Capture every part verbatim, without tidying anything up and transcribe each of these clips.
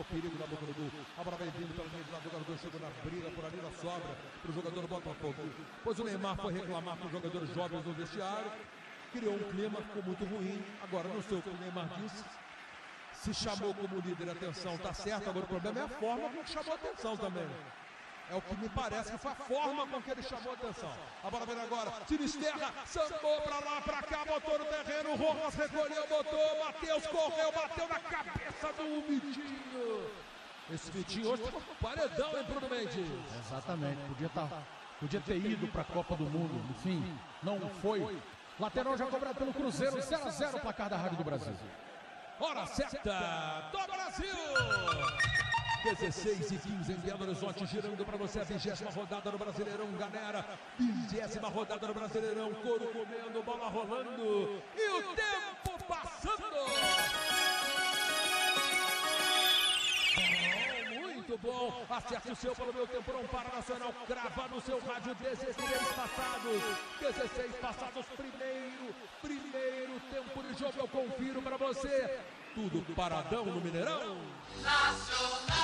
o perigo da boca do gol. A bola vai vindo pela linha de lado, o jogador chegou na briga, por ali na sobra, para o jogador do Botafogo. Pois o Neymar foi reclamar com os jogadores jovens no vestiário, criou um clima, ficou muito ruim. Agora, não sei o que o Neymar disse, se chamou como líder a atenção, tá certo, agora o problema é a forma como chamou a atenção também. É o que me parece que foi a forma com que ele chamou a atenção. A bola vem agora, Sinisterra, sambou pra lá, pra cá, botou no terreno, Rojas recolheu, botou, Matheus correu, bateu na cabeça do Vitinho. Esse Vitinho hoje ficou paredão, hein, Bruno Mendes? Exatamente, podia, tá, podia ter ido pra Copa do Mundo, enfim, não foi. Lateral já cobrado pelo Cruzeiro, zero a zero, placar da Rádio do Brasil. Hora certa do Brasil! dezesseis e quinze em Belo Horizonte, girando para você a vigésima rodada do Brasileirão, galera. Vigésima rodada do Brasileirão, couro comendo, bola rolando e o tempo passando. Oh, muito bom, acerte o seu pelo meu tempo, não para, Nacional, crava no seu rádio, dezesseis passados, dezesseis passados, primeiro, primeiro tempo de jogo, eu confiro para você. Tudo paradão no Mineirão. Nacional!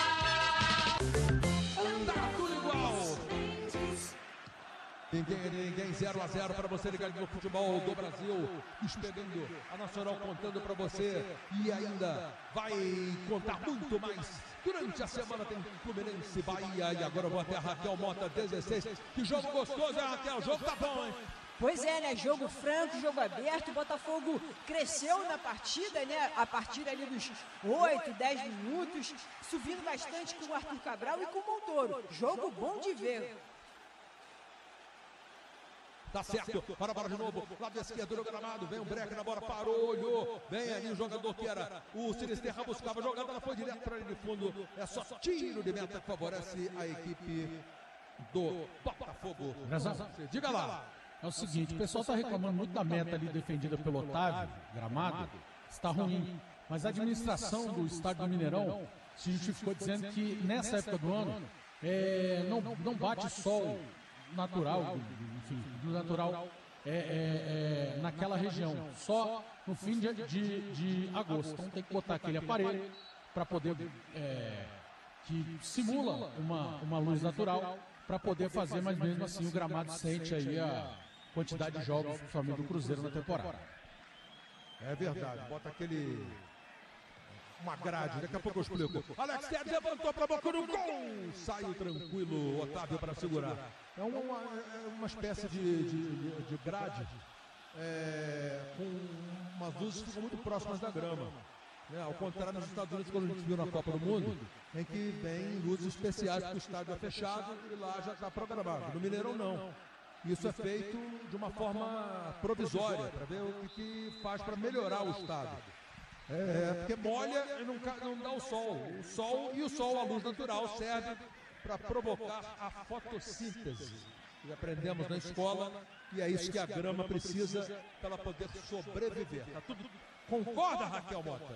Tá tudo igual. Ninguém, ninguém, zero a zero para você ligar no futebol do Brasil. Espelhando a Nacional, contando para você. E ainda vai contar muito mais. Durante a semana tem Fluminense, Bahia. E agora eu vou até a Raquel Mota, dezesseis. Que jogo gostoso, hein, Raquel? O jogo tá bom, hein? Pois é, né? Jogo franco, jogo aberto. O Botafogo cresceu na partida, né? A partir ali dos oito, dez minutos, subindo bastante com o Arthur Cabral e com o Montoro. Jogo bom de ver. Tá certo, para a bola de novo, lado esquerdo do gramado, vem o break na bola, parou, olhou, vem ali o jogador que era o Sinisterra, buscava a jogada, ela foi direto para ali de fundo, é só tiro de meta que favorece a equipe do Botafogo. Diga lá. É o seguinte, o pessoal está reclamando muito da meta ali defendida pelo Otávio, gramado, está ruim, mas a administração do estádio do Mineirão se justificou dizendo que nessa época do ano é, não, não bate sol natural, enfim, do natural é, é, é, naquela região, só no fim de, de, de agosto. Então tem que botar aquele aparelho para poder, é, que simula uma, uma luz natural, para poder fazer, mas mesmo assim o gramado sente aí a quantidade de jogos, principalmente do Cruzeiro na temporada. É verdade, bota aquele... uma grade, daqui a pouco eu explico. Alex Telles levantou para a boca do gol. Saiu tranquilo, Otávio para segurar. É uma, uma, uma espécie de, de, de grade é, com umas luzes que ficam muito próximas da grama. É, ao contrário nos Estados Unidos, quando a gente viu na Copa do Mundo, em que vem luzes especiais porque o estádio é fechado e lá já está programado. No Mineirão não. Isso é feito de uma forma provisória, para ver o que, que faz para melhorar o estádio. É, porque molha e não, não dá o sol. O sol e o sol, a luz natural, serve para provocar a fotossíntese. E aprendemos na escola, e é isso que a grama precisa para ela poder sobreviver. Tá tudo... Concorda, Raquel Mota?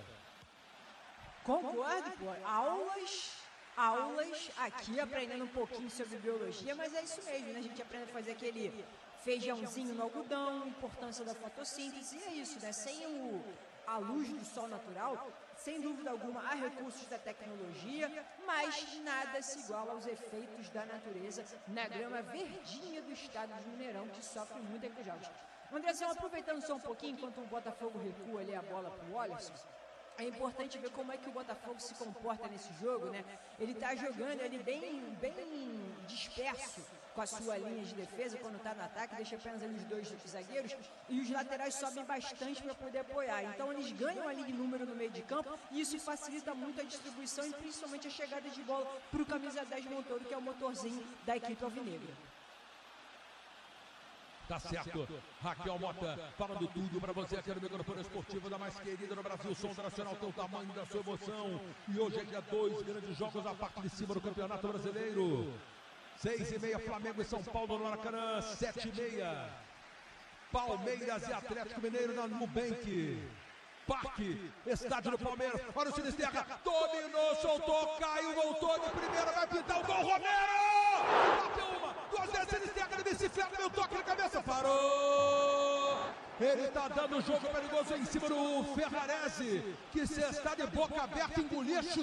Concordo, pô. Aulas, aulas aqui aprendendo um pouquinho sobre biologia, mas é isso mesmo, né? A gente aprende a fazer aquele feijãozinho no algodão, importância da fotossíntese, e é isso, né? Sem o, a luz do sol natural, sem dúvida alguma, há recursos da tecnologia, mas nada se iguala aos efeitos da natureza na grama verdinha do estado de Mineirão, que sofre muito aqui jogos. Andrezão, aproveitando só um pouquinho, enquanto o Botafogo recua ali a bola para o Wallace, é importante ver como é que o Botafogo se comporta nesse jogo, né? Ele está jogando ali bem, bem disperso com a sua linha de defesa quando está no ataque, deixa apenas ali os dois zagueiros e os laterais sobem bastante para poder apoiar. Então eles ganham ali de número no meio de campo e isso facilita muito a distribuição e principalmente a chegada de bola para o camisa dez Montoro, que é o motorzinho da equipe alvinegra. Tá certo, Raquel Mota falando tudo para você aqui no microfone esportivo da mais querida no Brasil. O som nacional tem o tamanho da sua emoção. E hoje é dia dois grandes jogos na parte de cima do Campeonato Brasileiro. Seis e meia, Flamengo e São Paulo no Maracanã. Sete e meia, Palmeiras e Atlético Mineiro na Nubank Parque, estádio do Palmeiras. Olha o Sinisterra, dominou, soltou, caiu, voltou de primeira, vai pintar o gol, Romero! Bateu uma, duas vezes, Sinisterra de bicicleta, meu toque na cabeça, parou! Ele tá dando um jogo perigoso em cima do Ferrarese, que se está de boca aberta, engolia,